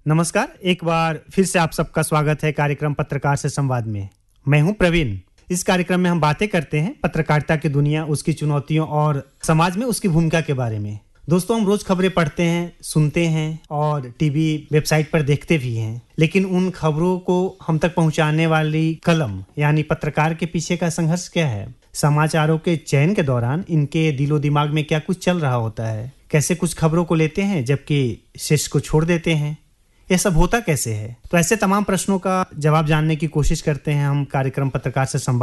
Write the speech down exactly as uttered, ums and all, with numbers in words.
नमस्कार, एक बार फिर से आप सबका स्वागत है कार्यक्रम पत्रकार से संवाद में। मैं हूं प्रवीण। इस कार्यक्रम में हम बातें करते हैं पत्रकारिता की दुनिया, उसकी चुनौतियों और समाज में उसकी भूमिका के बारे में। दोस्तों, हम रोज खबरें पढ़ते हैं, सुनते हैं और टीवी वेबसाइट पर देखते भी हैं, लेकिन उन खबरों को हम तक पहुंचाने वाली कलम यानी पत्रकार के पीछे का संघर्ष क्या है? समाचारों के चयन के दौरान इनके दिलो दिमाग में क्या कुछ चल रहा होता है? कैसे कुछ खबरों को लेते हैं जबकि शेष को छोड़ देते हैं? ये सब होता कैसे है? तो ऐसे तमाम प्रश्नों का जवाब जानने की कोशिश करते हैं हम कार्यक्रम पत्रकार से संवाद